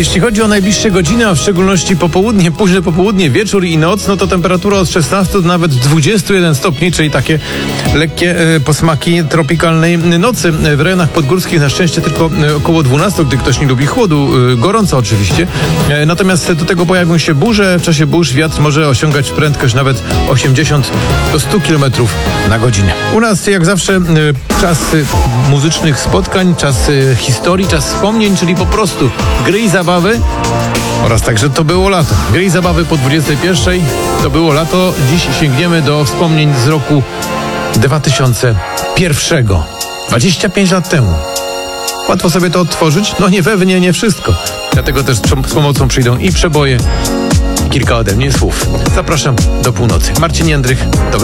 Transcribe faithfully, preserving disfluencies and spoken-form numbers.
Jeśli chodzi o najbliższe godziny, a w szczególności popołudnie, późne popołudnie, wieczór i noc, no to temperatura od szesnastu do nawet dwudziestu jeden stopni, czyli takie lekkie e, posmaki tropikalnej nocy. W rejonach podgórskich na szczęście tylko e, około dwunastu, gdy ktoś nie lubi chłodu, e, gorąco oczywiście. E, natomiast do tego pojawią się burze. W czasie burz wiatr może osiągać prędkość nawet osiemdziesiąt do stu kilometrów na godzinę. U nas jak zawsze e, czas e, muzycznych spotkań, czas e, historii, czas wspomnień, czyli po prostu gry i zabawy oraz także to było lato. Gry i zabawy po dwudziestej pierwszej to było lato. Dziś sięgniemy do wspomnień z roku dwa tysiące pierwszego. dwadzieścia pięć lat temu. Łatwo sobie to odtworzyć? No nie pewnie, nie wszystko. Dlatego też z pomocą przyjdą i przeboje, i kilka ode mnie słów. Zapraszam do północy. Marcin Jędrych. Dobry